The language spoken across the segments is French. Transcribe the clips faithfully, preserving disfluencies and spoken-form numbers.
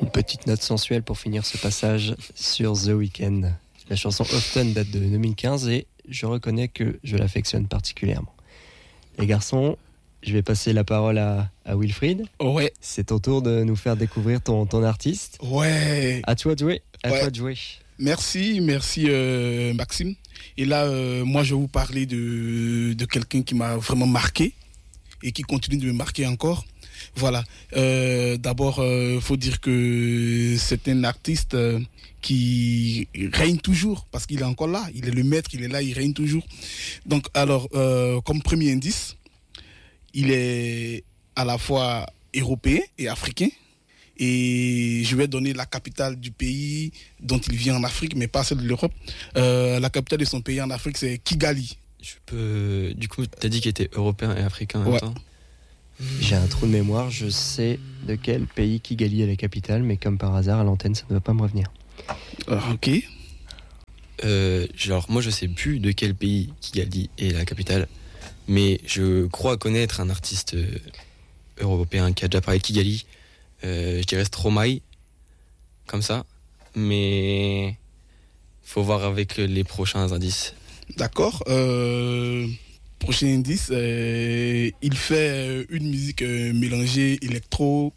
Une petite note sensuelle pour finir ce passage sur The Weeknd. La chanson Often date de deux mille quinze et je reconnais que je l'affectionne particulièrement. Les garçons, je vais passer la parole à, à Wilfried. Ouais. C'est ton tour de nous faire découvrir ton, ton artiste. Ouais. À toi de jouer. À ouais. toi de jouer. Merci, merci euh, Maxime. Et là, euh, moi, je vais vous parler de, de quelqu'un qui m'a vraiment marqué et qui continue de me marquer encore. Voilà. Euh, d'abord, il euh, faut dire que c'est un artiste euh, qui règne toujours parce qu'il est encore là. Il est le maître, il est là, il règne toujours. Donc, alors, euh, comme premier indice, il est à la fois européen et africain. Et je vais donner la capitale du pays dont il vient en Afrique, mais pas celle de l'Europe. Euh, la capitale de son pays en Afrique, c'est Kigali. Je peux... Du coup, tu as dit qu'il était européen et africain en même ouais. temps. J'ai un trou de mémoire, je sais de quel pays Kigali est la capitale, mais comme par hasard, à l'antenne, ça ne va pas me revenir. Alors, ok. Euh, genre, moi, je sais plus de quel pays Kigali est la capitale, mais je crois connaître un artiste euh, européen qui a déjà parlé de Kigali. Euh, je dirais Stromae, comme ça, mais faut voir avec les prochains indices. D'accord. Euh, prochain indice, euh, il fait une musique euh, mélangée électro,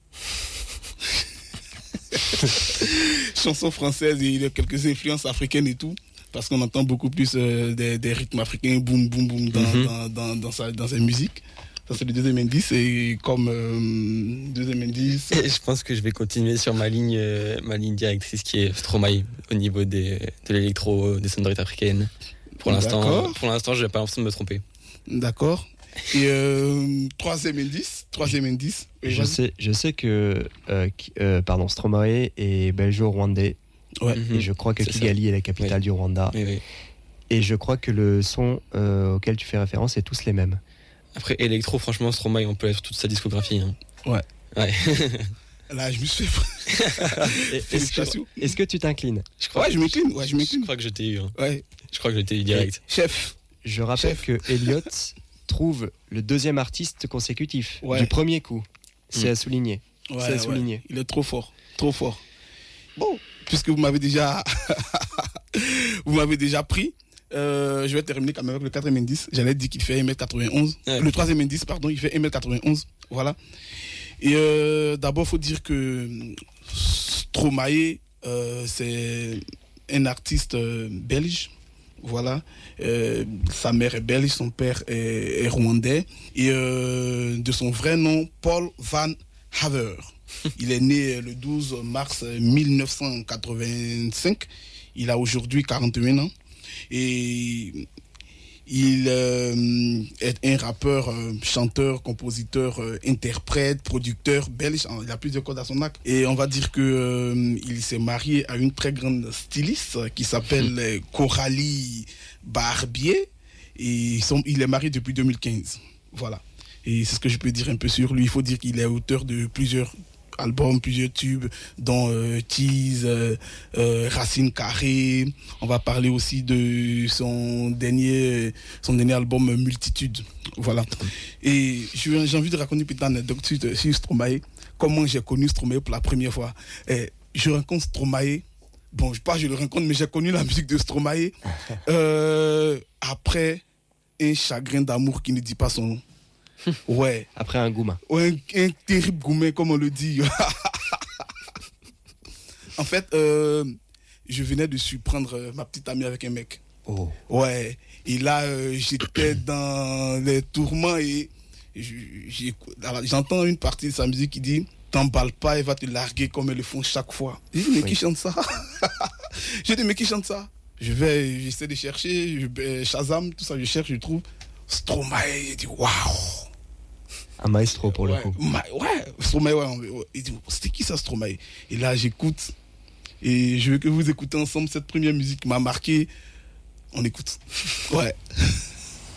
chanson française et il a quelques influences africaines et tout, parce qu'on entend beaucoup plus euh, des, des rythmes africains, boum boum boum dans, mm-hmm. dans, dans, dans, sa, dans sa musique. Ça, c'est le deuxième indice. Et comme euh, deuxième indice... Et je pense que je vais continuer sur ma ligne, euh, ma ligne directrice qui est Stromae au niveau des, de l'électro, des sonorités africaines. Pour l'instant, pour l'instant, je n'ai pas l'impression de me tromper. D'accord. Et euh, troisième indice. Troisième indice. Je sais, je sais que euh, euh, pardon, Stromae est belgeo-rwandais. Ouais. Mm-hmm. Et je crois que c'est Kigali ça. Est la capitale oui. du Rwanda. Oui, oui. Et je crois que le son euh, auquel tu fais référence est tous les mêmes. Après, électro, franchement, Stromae, on peut être toute sa discographie. Hein. Ouais. Ouais. Là, je me suis fait. est-ce, que, est-ce que tu t'inclines? Je crois, ouais, je m'incline. Ouais, je m'incline. Je crois que je t'ai eu. Hein. Ouais. Je crois que je t'ai eu direct. Et chef. Je rappelle Chef. que Elliot trouve le deuxième artiste consécutif ouais. du premier coup. C'est mmh. à souligner. Ouais, C'est à souligner. Ouais. Il est trop fort. Trop fort. Bon, puisque vous m'avez déjà. vous m'avez déjà pris. Euh, je vais terminer quand même avec le quatrième indice. J'allais dire qu'il fait un mètre quatre-vingt-onze. Ouais. Le troisième indice, pardon, il fait un mètre quatre-vingt-onze. Voilà. Et euh, d'abord, il faut dire que Stromae, euh, c'est un artiste euh, belge. Voilà. Euh, sa mère est belge, son père est, est rwandais. Et euh, de son vrai nom, Paul Van Haver. Il est né le douze mars mille neuf cent quatre-vingt-cinq. Il a aujourd'hui quarante et un ans. Et il euh, est un rappeur, euh, chanteur, compositeur, euh, interprète, producteur belge. Il a plusieurs cordes à son arc. Et on va dire que euh, il s'est marié à une très grande styliste qui s'appelle mmh. Coralie Barbier. Et ils sont, il est marié depuis deux mille quinze. Voilà. Et c'est ce que je peux dire un peu sur lui. Il faut dire qu'il est auteur de plusieurs albums, plusieurs tubes, dont euh, Tease, euh, euh, Racine Carrée. On va parler aussi de son dernier, son dernier album Multitude. Voilà. Et j'ai, j'ai envie de raconter une petite anecdote sur, sur Stromae. Comment j'ai connu Stromae pour la première fois. Et je rencontre Stromae. Bon, je pas je le rencontre, mais j'ai connu la musique de Stromae euh, après un chagrin d'amour qui ne dit pas son nom. Ouais. Après un goumin. Ouais, un, un terrible goumin, comme on le dit. En fait, euh, je venais de surprendre ma petite amie avec un mec. Oh. Ouais. Et là, euh, j'étais dans les tourments et j'ai, alors, j'entends une partie de sa musique qui dit « T'emballes pas, elle va te larguer comme elles le font chaque fois. » J'ai dit « Mais oui. Qui chante ça ?» J'ai dit « Mais qui chante ça ?» Je vais, j'essaie de chercher, je, Shazam, tout ça, je cherche, je trouve Stromae. J'ai dit « Waouh !» Un maestro pour ouais, le coup. Ma, ouais, Stromae, ouais, ouais. Il dit, c'était qui ça, Stromae? Et là, j'écoute. Et je veux que vous écoutez ensemble cette première musique qui m'a marqué. On écoute. Ouais.